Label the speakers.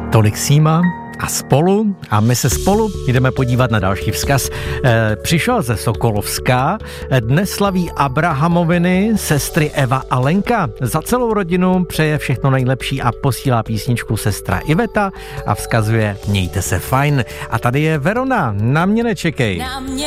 Speaker 1: Tolik Síma a spolu, a my se spolu jdeme podívat na další vzkaz. Přišel ze Sokolovska, dnes slaví Abrahamoviny, sestry Eva a Lenka. Za celou rodinu přeje všechno nejlepší a posílá písničku sestra Iveta a vzkazuje mějte se fajn. A tady je Verona, na mě nečekej.
Speaker 2: Na mě